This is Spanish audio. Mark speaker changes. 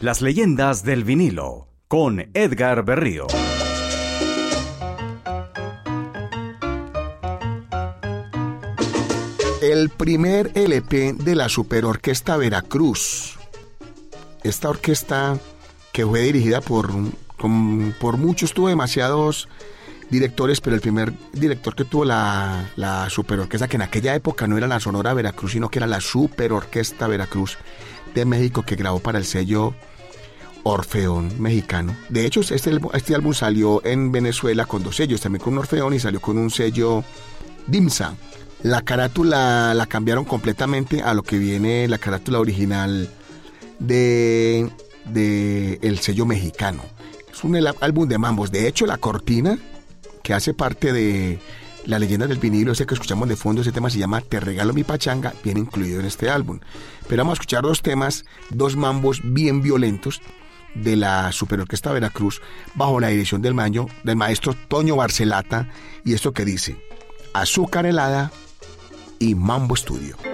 Speaker 1: Las leyendas del vinilo, con Edgar Berrío.
Speaker 2: El primer LP de la Superorquesta Veracruz. Esta orquesta que fue dirigida por muchos, tuvo demasiados directores, pero el primer director que tuvo la Superorquesta, que en aquella época no era la Sonora Veracruz, sino que era la Superorquesta Veracruz de México, que grabó para el sello Orfeón mexicano. De hecho, este álbum salió en Venezuela con 2 sellos, también con un Orfeón, y salió con un sello Dimsa. La carátula la cambiaron completamente a lo que viene la carátula original de el sello mexicano. Es un álbum de mambos. De hecho, la cortina, que hace parte de la leyenda del vinilo, ese que escuchamos de fondo, ese tema se llama Te regalo mi pachanga, viene incluido en este álbum. Pero vamos a escuchar 2 temas, 2 mambos bien violentos de la Superorquesta Veracruz, bajo la dirección del maestro Toño Barcelata, y esto que dice: Azúcar helada y Mambo Estudio.